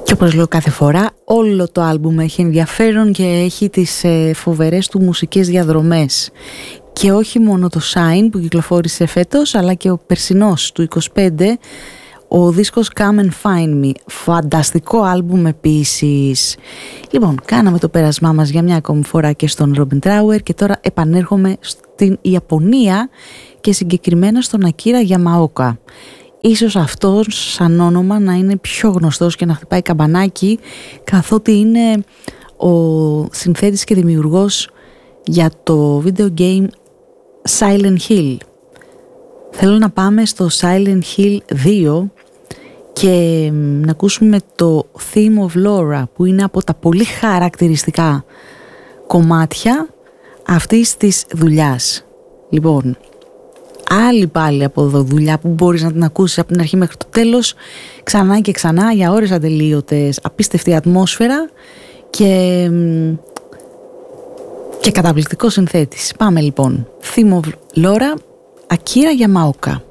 Και όπως λέω κάθε φορά, όλο το άλμπουμ έχει ενδιαφέρον και έχει τις φοβερές του μουσικές διαδρομές. Και όχι μόνο το Shine που κυκλοφόρησε φέτος, αλλά και ο περσινός του 25, ο δίσκος Come and Find Me. Φανταστικό άλμπουμ επίσης. Λοιπόν, κάναμε το πέρασμά μας για μια ακόμη φορά και στον Robin Trower και τώρα επανέρχομαι στην Ιαπωνία και συγκεκριμένα στον Akira Yamaoka. Ίσως αυτός σαν όνομα να είναι πιο γνωστός και να χτυπάει καμπανάκι, καθότι είναι ο συνθέτης και δημιουργός για το video game Silent Hill. Θέλω να πάμε στο Silent Hill 2 και να ακούσουμε το Theme of Laura, που είναι από τα πολύ χαρακτηριστικά κομμάτια αυτής της δουλειάς. Λοιπόν, άλλη πάλι από εδώ δουλειά που μπορείς να την ακούσεις από την αρχή μέχρι το τέλος, ξανά και ξανά για ώρες ατελείωτες, απίστευτη ατμόσφαιρα και καταπληκτικό συνθέτης. Πάμε λοιπόν. Theme of Laura, Akira Yamaoka.